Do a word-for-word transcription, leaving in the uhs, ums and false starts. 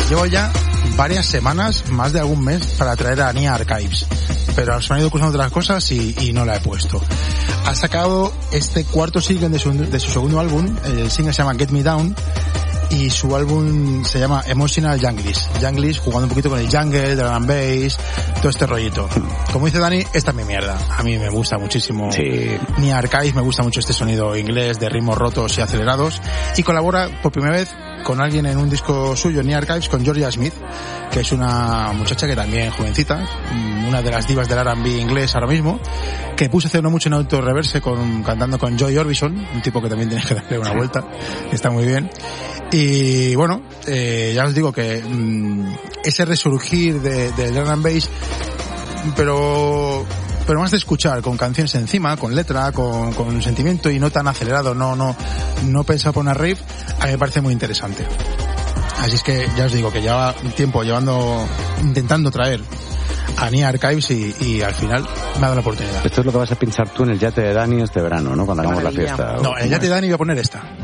llevo ya varias semanas, más de algún mes, para traer a Nia Archives, pero se me han ido cruzando otras cosas y, y no la he puesto. Ha sacado este cuarto single de su, de su segundo álbum, el single se llama Get Me Down, y su álbum se llama Emotional Junglish. Junglish, jugando un poquito con el jungle, drum and bass, todo este rollito. Como dice Dani, esta es mi mierda. A mí me gusta muchísimo. Sí. Nia Archives, me gusta mucho este sonido inglés de ritmos rotos y acelerados. Y colabora por primera vez con alguien en un disco suyo, Nia Archives, con Georgia Smith, que es una muchacha que también jovencita, una de las divas del R and B inglés ahora mismo, que puso hace no mucho en Auto Reverse con, cantando con Joy Orbison, un tipo que también tienes que darle una vuelta, está muy bien. Y bueno, eh, ya os digo que mmm, ese resurgir de, del R and Bass, pero pero más de escuchar, con canciones encima, con letra, con, con sentimiento y no tan acelerado, no no no pensado por una riff, a mí me parece muy interesante. Así es que ya os digo que lleva un tiempo llevando, intentando traer a Nia Archives y, y al final me ha dado la oportunidad. Esto es lo que vas a pinchar tú en el yate de Dani este verano, ¿no? Cuando hagamos la fiesta. No, en el yate de Dani voy a poner esta.